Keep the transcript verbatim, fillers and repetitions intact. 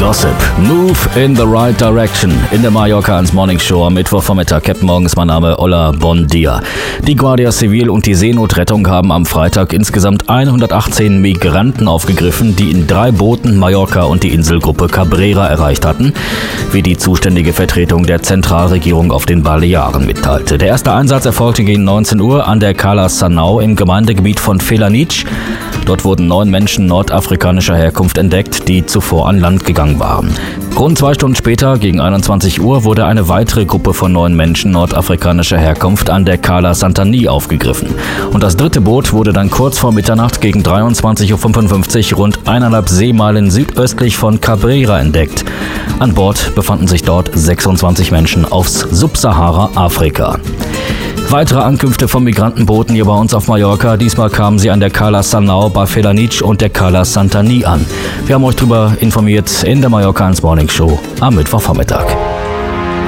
Gossip. Move in the right direction. In der Mallorca eins Morning Show am Mittwochvormittag. Captain Morgens, mein Name Ola Bon Dia. Die Guardia Civil und die Seenotrettung haben am Freitag insgesamt hundertachtzehn Migranten aufgegriffen, die in drei Booten Mallorca und die Inselgruppe Cabrera erreicht hatten, wie die zuständige Vertretung der Zentralregierung auf den Balearen mitteilte. Der erste Einsatz erfolgte gegen neunzehn Uhr an der Cala Sanau im Gemeindegebiet von Felanitx. Dort wurden neun Menschen nordafrikanischer Herkunft entdeckt, die zuvor an Land gegangen waren. Rund zwei Stunden später, gegen einundzwanzig Uhr, wurde eine weitere Gruppe von neun Menschen nordafrikanischer Herkunft an der Cala Santani aufgegriffen. Und das dritte Boot wurde dann kurz vor Mitternacht gegen dreiundzwanzig Uhr fünfundfünfzig rund eineinhalb Seemeilen südöstlich von Cabrera entdeckt. An Bord befanden sich dort sechsundzwanzig Menschen aus Subsahara-Afrika. Weitere Ankünfte von Migrantenbooten hier bei uns auf Mallorca. Diesmal kamen sie an der Cala Sanau bei Felanitx und der Cala Santani an. Wir haben euch darüber informiert in der Mallorca eins Morning Show am Mittwochvormittag.